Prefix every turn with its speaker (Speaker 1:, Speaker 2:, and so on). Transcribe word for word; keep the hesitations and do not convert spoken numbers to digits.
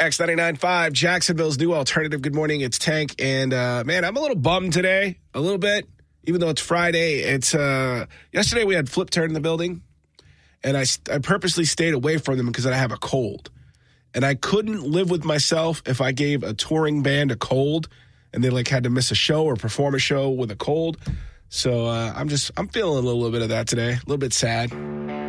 Speaker 1: X ninety-nine point five, Jacksonville's new alternative. Good morning, it's Tank. And, uh, man, I'm a little bummed today, a little bit, even though it's Friday. It's uh, yesterday we had Flip Turn in the building, and I, I purposely stayed away from them because I have a cold. And I couldn't live with myself if I gave a touring band a cold and they, like, had to miss a show or perform a show with a cold. So uh, I'm just, I'm feeling a little bit of that today, a little bit sad.